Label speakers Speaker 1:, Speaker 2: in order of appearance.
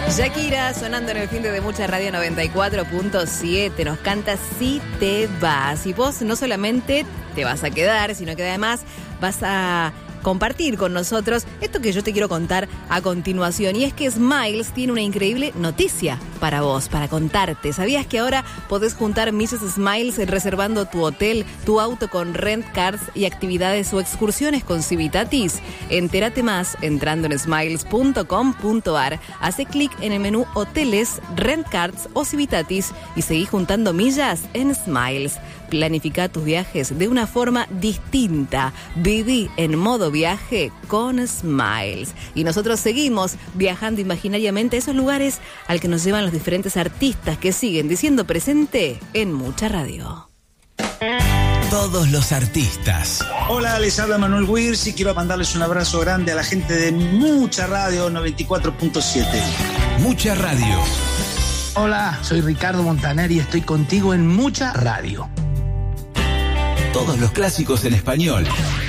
Speaker 1: Shakira sonando en el fin de Mucha Radio 94.7. Nos canta Si te vas. Y vos no solamente te vas a quedar, sino que además vas a compartir con nosotros esto que yo te quiero contar a continuación. Y es que Smiles tiene una increíble noticia para vos, para contarte. ¿Sabías que ahora podés juntar Mrs. Smiles reservando tu hotel, tu auto con rent cars y actividades o excursiones con Civitatis? Entérate más entrando en smiles.com.ar. Hace clic en el menú Hoteles, Rent Cars o Civitatis y seguí juntando millas en Smiles. Planifica tus viajes de una forma distinta. Viví en modo viaje con Smiles. Y nosotros seguimos viajando imaginariamente a esos lugares al que nos llevan los diferentes artistas que siguen diciendo presente en Mucha Radio.
Speaker 2: Todos los artistas.
Speaker 3: Hola, les habla Manuel Wirs y quiero mandarles un abrazo grande a la gente de Mucha Radio 94.7.
Speaker 2: Mucha Radio.
Speaker 4: Hola, soy Ricardo Montaner y estoy contigo en Mucha Radio.
Speaker 2: Todos los clásicos en español.